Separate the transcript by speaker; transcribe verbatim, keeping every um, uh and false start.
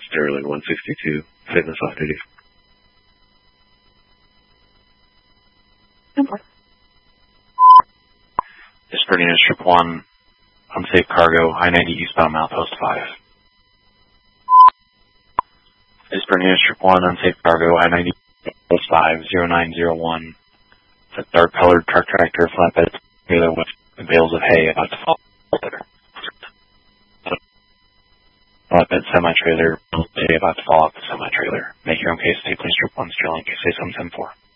Speaker 1: Sterling one sixty-two, fitness off duty.
Speaker 2: This is Bernie Strip one, unsafe cargo, I ninety eastbound Milepost five. This is Bernie Strip one, unsafe cargo, I ninety Milepost five, zero nine zero one. It's a dark colored truck tractor flatbed trailer with bales of hay about to fall there. Flatbed semi-trailer, hay about to fall off the semi-trailer. Make your own case, stay please Strip one, Sterling, case A seven seven four.